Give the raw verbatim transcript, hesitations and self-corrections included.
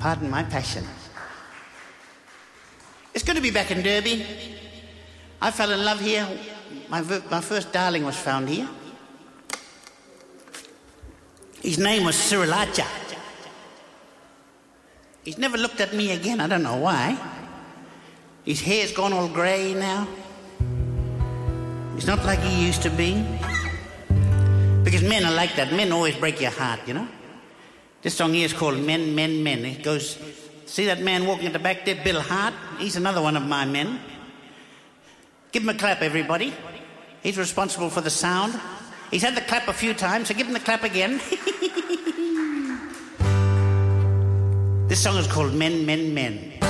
Pardon my passion. It's good to be back in Derby. I fell in love here. My, my first darling was found here. His name was Sriracha. He's never looked at me again. I don't know why. His hair's gone all grey now. He's not like he used to be. Because men are like that. Men always break your heart, you know. This song here is called Men, Men, Men. It goes, see that man walking at the back there, Bill Hart? He's another one of my men. Give him a clap, everybody. He's responsible for the sound. He's had the clap a few times, so give him the clap again. This song is called Men, Men, Men.